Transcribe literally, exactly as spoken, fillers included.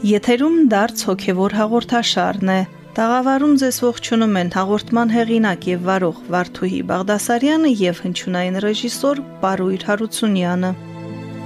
Եթերում դարձ հոգևոր հաղորդաշարն է։ Տաղավարում ձեզ ողջունում են հաղորդման հեղինակ եւ վարող Վարդուհի Բաղդասարյանը եւ հնչյունային ռեժիսոր Պարույր Հարությունյանը։